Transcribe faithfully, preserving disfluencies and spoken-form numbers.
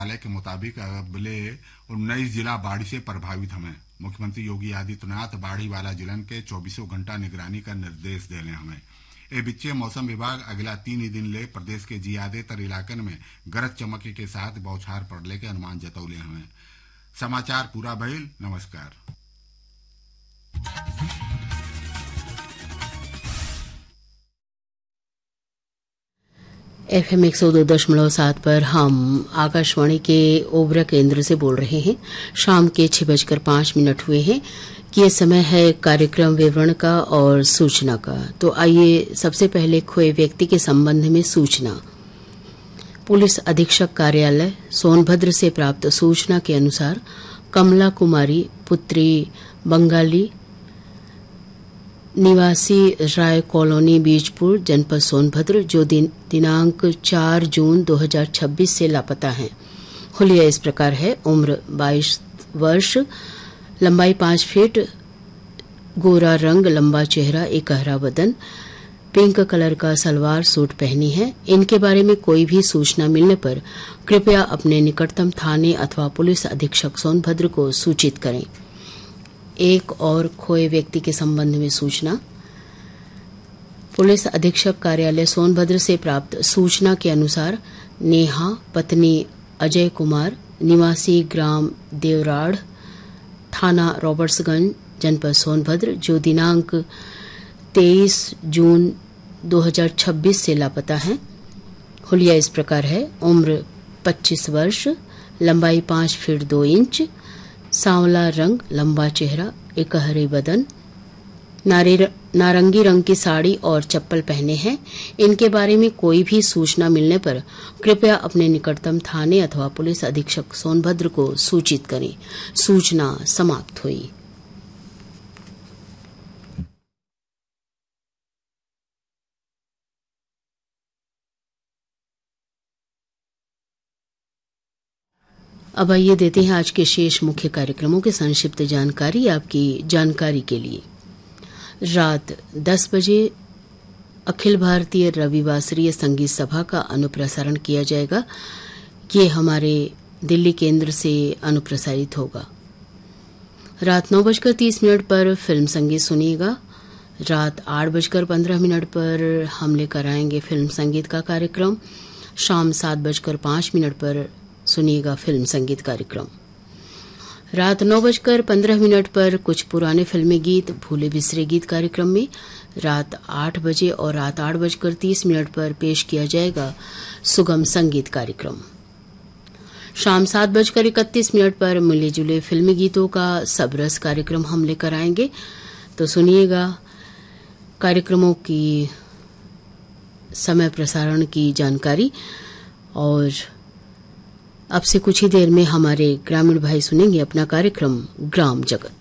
मंत्रालय के मुताबिक अगले उन्नीस जिला बाढ़ से प्रभावित हमें। मुख्यमंत्री योगी आदित्यनाथ बाढ़ी वाला जिलन के चौबीसों घंटा निगरानी का निर्देश देने हमें। ए बिच्चे मौसम विभाग अगला तीन दिन ले प्रदेश के ज्यादातर इलाकन में गरज चमक के साथ बौछार पड़ने के अनुमान जतौले हमें। समाचार पूरा भइल। नमस्कार। एफ एम एक सौ दो दशमलव सात पर हम आकाशवाणी के ओबरा केंद्र से बोल रहे हैं। शाम के छह बजकर पांच मिनट हुए हैं। ये समय है कार्यक्रम विवरण का और सूचना का। तो आइए सबसे पहले खोए व्यक्ति के संबंध में सूचना। पुलिस अधीक्षक कार्यालय सोनभद्र से प्राप्त सूचना के अनुसार कमला कुमारी पुत्री बंगाली निवासी राय कॉलोनी बीजपुर जनपद सोनभद्र जो दिन, दिनांक चार जून दो हज़ार छब्बीस से लापता हैं। हुलिया इस प्रकार है। उम्र बाईस वर्ष, लंबाई पांच फीट, गोरा रंग, लंबा चेहरा, एकहरा बदन, पिंक कलर का सलवार सूट पहनी है। इनके बारे में कोई भी सूचना मिलने पर कृपया अपने निकटतम थाने अथवा पुलिस अधीक्षक सोनभद्र को सूचित करें। एक और खोए व्यक्ति के संबंध में सूचना। पुलिस अधीक्षक कार्यालय सोनभद्र से प्राप्त सूचना के अनुसार नेहा पत्नी अजय कुमार निवासी ग्राम देवराड़ थाना रॉबर्ट्सगंज जनपद सोनभद्र जो दिनांक तेईस जून दो हज़ार छब्बीस से लापता हैं। हुलिया इस प्रकार है। उम्र पच्चीस वर्ष, लंबाई पांच फीट दो इंच, सांवला रंग, लंबा चेहरा, एकहरे बदन, नारंगी रंग की साड़ी और चप्पल पहने हैं। इनके बारे में कोई भी सूचना मिलने पर कृपया अपने निकटतम थाने अथवा पुलिस अधीक्षक सोनभद्र को सूचित करें। सूचना समाप्त हुई। अब आइए देते हैं आज के शेष मुख्य कार्यक्रमों की संक्षिप्त जानकारी आपकी जानकारी के लिए। रात दस बजे अखिल भारतीय रविवासरीय संगीत सभा का अनुप्रसारण किया जाएगा। ये हमारे दिल्ली केंद्र से अनुप्रसारित होगा। रात नौ बजकर तीस मिनट पर फिल्म संगीत सुनिएगा। रात आठ बजकर पंद्रह मिनट पर हम लेकर आएंगे फिल्म संगीत का कार्यक्रम। शाम सात बजकर पांच मिनट पर सुनिएगा फिल्म संगीत कार्यक्रम। रात नौ बजकर पंद्रह मिनट पर कुछ पुराने फिल्मी गीत भूले बिसरे गीत कार्यक्रम में। रात आठ बजे और रात आठ बजकर तीस मिनट पर पेश किया जाएगा सुगम संगीत कार्यक्रम। शाम सात बजकर इकतीस मिनट पर मिले जुले फिल्मी गीतों का सबरस कार्यक्रम हम लेकर आएंगे। तो सुनिएगा कार्यक्रमों की समय प्रसारण की जानकारी। और अब से कुछ ही देर में हमारे ग्रामीण भाई सुनेंगे अपना कार्यक्रम ग्राम जगत।